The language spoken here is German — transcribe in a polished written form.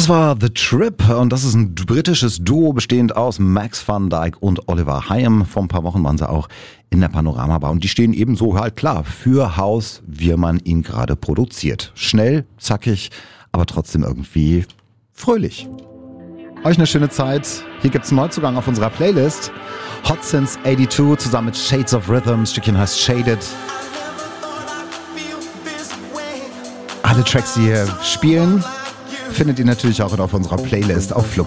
Das war The Trip und das ist ein britisches Duo bestehend aus Max van Dijk und Oliver Higham. Vor ein paar Wochen waren sie auch in der Panoramabar und die stehen ebenso halt klar für House, wie man ihn gerade produziert. Schnell, zackig, aber trotzdem irgendwie fröhlich. Euch eine schöne Zeit. Hier gibt's einen Neuzugang auf unserer Playlist. Hot Since 82 zusammen mit Shades of Rhythm. Das Stückchen heißt Shaded. Alle Tracks, die hier spielen, findet ihr natürlich auch auf unserer Playlist auf Flux.